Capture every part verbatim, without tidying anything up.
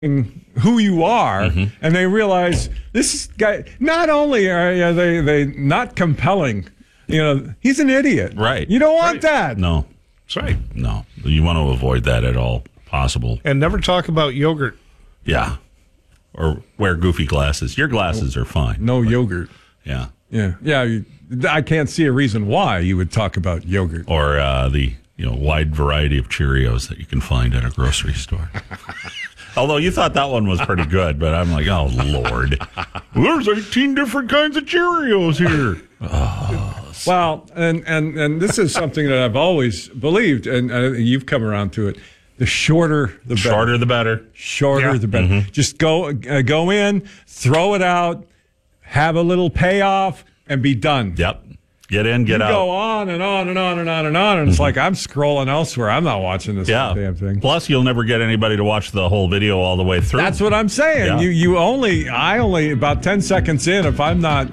who you are, mm-hmm. and they realize this guy, not only are they, they not compelling, you know, he's an idiot. Right. You don't want right. that. No. That's right. No. You want to avoid that at all possible. And never talk about yogurt. Yeah. Or wear goofy glasses. Your glasses are fine. No but, yogurt. Yeah. Yeah. Yeah. You, I can't see a reason why you would talk about yogurt. Or uh, the you know wide variety of Cheerios that you can find at a grocery store. Although you thought that one was pretty good, but I'm like, oh, Lord. There's eighteen different kinds of Cheerios here. Oh, well, and, and, and this is something that I've always believed, and uh, you've come around to it. The shorter, the better. Shorter, the better. Shorter, yeah. the better. Mm-hmm. Just go uh, go in, throw it out, have a little payoff, and be done. Yep. Get in, get you out. Go on and on and on and on and on, and it's mm-hmm. like I'm scrolling elsewhere. I'm not watching this yeah. damn thing. Plus, you'll never get anybody to watch the whole video all the way through. That's what I'm saying. Yeah. You you only, I only, about ten seconds in, if I'm not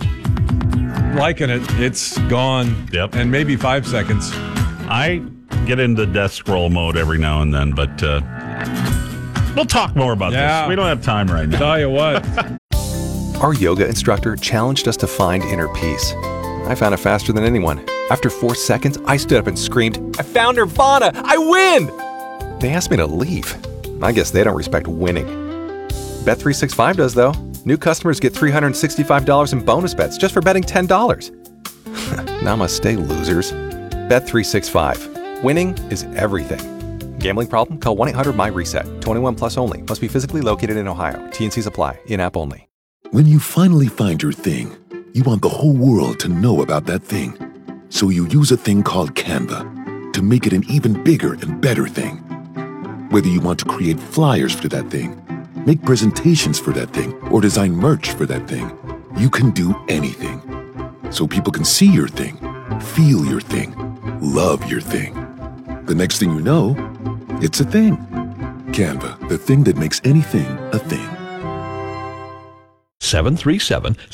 liking it, it's gone. Yep. And maybe five seconds. I get into death scroll mode every now and then, but uh, we'll talk more about yeah. this. We don't have time right now. Tell you what. Our yoga instructor challenged us to find inner peace. I found it faster than anyone. After four seconds, I stood up and screamed, I found Nirvana! I win! They asked me to leave. I guess they don't respect winning. Bet three sixty-five does, though. New customers get three hundred sixty-five dollars in bonus bets just for betting ten dollars. Namaste, losers. Bet three sixty-five. Winning is everything. Gambling problem? Call one eight hundred M Y reset. twenty-one plus only. Must be physically located in Ohio. T and Cs apply. In-app only. When you finally find your thing, you want the whole world to know about that thing. So you use a thing called Canva to make it an even bigger and better thing. Whether you want to create flyers for that thing, make presentations for that thing, or design merch for that thing, you can do anything. So people can see your thing, feel your thing, love your thing. The next thing you know, it's a thing. Canva, the thing that makes anything a thing. seven three seven